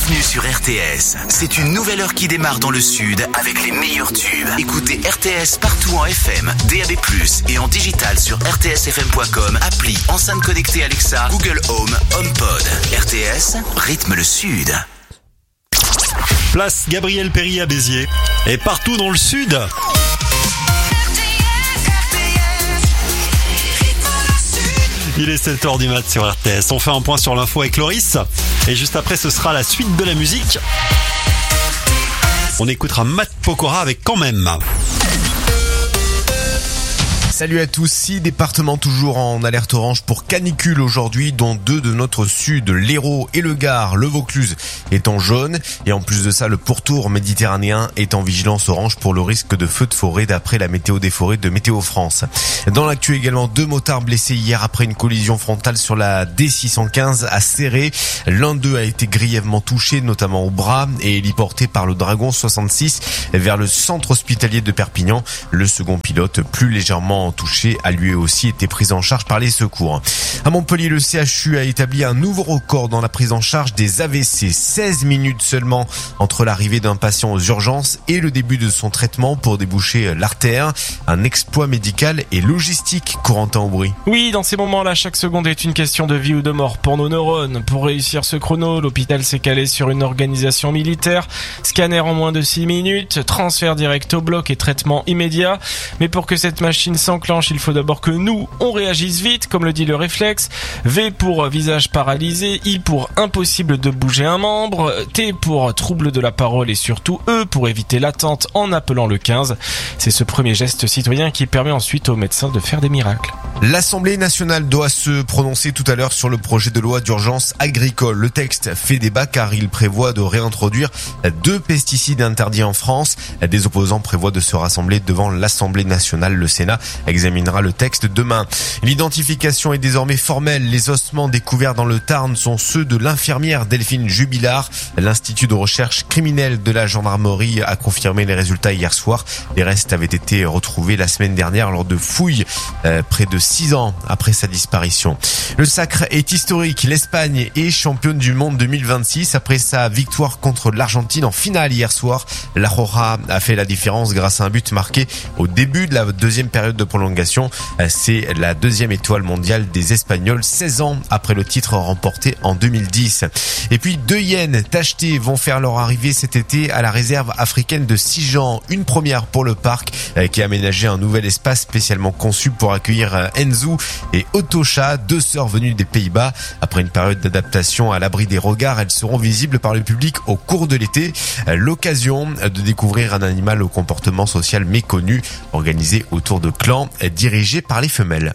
Bienvenue sur RTS. C'est une nouvelle heure qui démarre dans le sud avec les meilleurs tubes. Écoutez RTS partout en FM, DAB+, et en digital sur rtsfm.com, appli, enceinte connectée Alexa, Google Home, HomePod. RTS, rythme le sud. Place Gabriel Péri à Béziers et partout dans le sud. Il est 7h du mat sur RTS. On fait un point sur l'info avec Loris. Et juste après, ce sera la suite de la musique. On écoutera Matt Pokora avec Quand même. Salut à tous, 6 départements toujours en alerte orange pour canicule aujourd'hui, dont 2 de notre sud, l'Hérault et le Gard. Le Vaucluse est en jaune et en plus de ça, le pourtour méditerranéen est en vigilance orange pour le risque de feux de forêt d'après la météo des forêts de Météo France. Dans l'actu également, 2 motards blessés hier après une collision frontale sur la D615 à Céré. L'un d'eux a été grièvement touché, notamment au bras, et héliporté par le Dragon 66 vers le centre hospitalier de Perpignan. Le second pilote, plus légèrement touché, a lui aussi été pris en charge par les secours. À Montpellier, le CHU a établi un nouveau record dans la prise en charge des AVC. 16 minutes seulement entre l'arrivée d'un patient aux urgences et le début de son traitement pour déboucher l'artère. Un exploit médical et logistique, Corentin Aubry. Oui, dans ces moments-là, chaque seconde est une question de vie ou de mort pour nos neurones. Pour réussir ce chrono, l'hôpital s'est calé sur une organisation militaire. Scanner en moins de 6 minutes, transfert direct au bloc et traitement immédiat. Mais pour que cette machine s'enclenche, il faut d'abord que nous, on réagisse vite, comme le dit le réflexe. V pour visage paralysé, I pour impossible de bouger un membre, T pour trouble de la parole et surtout E pour éviter l'attente en appelant le 15. C'est ce premier geste citoyen qui permet ensuite aux médecins de faire des miracles. L'Assemblée nationale doit se prononcer tout à l'heure sur le projet de loi d'urgence agricole. Le texte fait débat car il prévoit de réintroduire 2 pesticides interdits en France. Des opposants prévoient de se rassembler devant l'Assemblée nationale. Le Sénat examinera le texte demain. L'identification est désormais formelle. Les ossements découverts dans le Tarn sont ceux de l'infirmière Delphine Jubilard. L'Institut de recherche criminelle de la gendarmerie a confirmé les résultats hier soir. Les restes avaient été retrouvés la semaine dernière lors de fouilles près de 6 ans après sa disparition. Le sacre est historique. L'Espagne est championne du monde 2026 après sa victoire contre l'Argentine en finale hier soir. La Roja a fait la différence grâce à un but marqué au début de la deuxième période de prolongation. C'est la 2e étoile mondiale des Espagnols, 16 ans après le titre remporté en 2010. Et puis 2 hyènes tachetées vont faire leur arrivée cet été à la réserve africaine de Sijan. Une première pour le parc qui a aménagé un nouvel espace spécialement conçu pour accueillir Enzu et Otosha, 2 sœurs venues des Pays-Bas. Après une période d'adaptation à l'abri des regards, elles seront visibles par le public au cours de l'été. L'occasion de découvrir un animal au comportement social méconnu, organisé autour de clans dirigés par les femelles.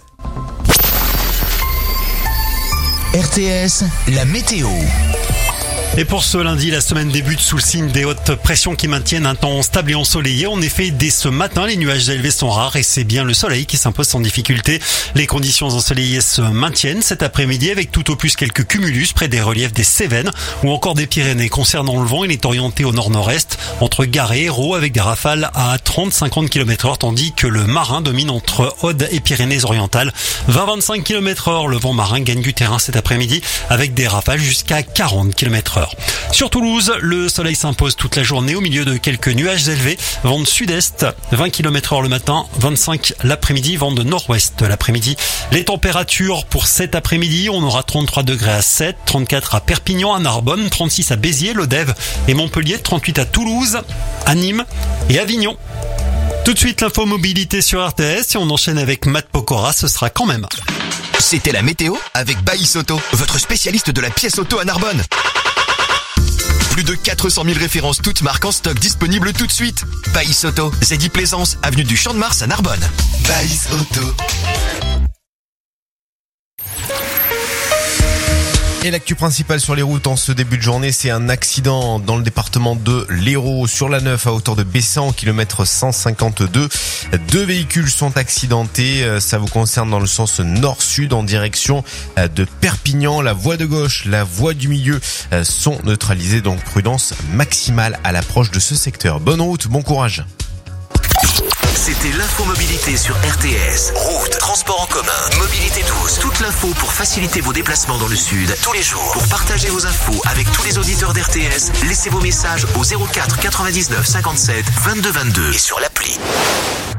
RTS, la météo. Et pour ce lundi, la semaine débute sous le signe des hautes pressions qui maintiennent un temps stable et ensoleillé. En effet, dès ce matin, les nuages élevés sont rares et c'est bien le soleil qui s'impose sans difficulté. Les conditions ensoleillées se maintiennent cet après-midi avec tout au plus quelques cumulus près des reliefs des Cévennes ou encore des Pyrénées. Concernant le vent, il est orienté au nord-nord-est entre Gare et Hérault avec des rafales à 30-50 km/h tandis que le marin domine entre Aude et Pyrénées-Orientales. 20-25 km/h, le vent marin gagne du terrain cet après-midi avec des rafales jusqu'à 40 km/h. Sur Toulouse, le soleil s'impose toute la journée au milieu de quelques nuages élevés. Vent de sud-est, 20 km/h le matin, 25 l'après-midi, vent de nord-ouest l'après-midi. Les températures pour cet après-midi, on aura 33 degrés à 7, 34 à Perpignan, à Narbonne, 36 à Béziers, Lodève et Montpellier, 38 à Toulouse, à Nîmes et Avignon. Tout de suite, l'info mobilité sur RTS et on enchaîne avec Matt Pokora, ce sera quand même. C'était la météo avec Baïs Auto, votre spécialiste de la pièce auto à Narbonne. Plus de 400 000 références toutes marques en stock disponibles tout de suite. Baïs Auto, Zeddy Plaisance, avenue du Champ de Mars à Narbonne. Baïs Auto. Et l'actu principale sur les routes en ce début de journée, c'est un accident dans le département de l'Hérault sur la 9 à hauteur de Bessan, kilomètre 152. 2 véhicules sont accidentés. Ça vous concerne dans le sens nord-sud en direction de Perpignan. La voie de gauche, la voie du milieu sont neutralisées, donc prudence maximale à l'approche de ce secteur. Bonne route, bon courage. C'était Écoutez l'infomobilité sur RTS. Route, transport en commun, mobilité douce. Toute l'info pour faciliter vos déplacements dans le sud tous les jours. Pour partager vos infos avec tous les auditeurs d'RTS, laissez vos messages au 04 99 57 22 22 et sur l'appli.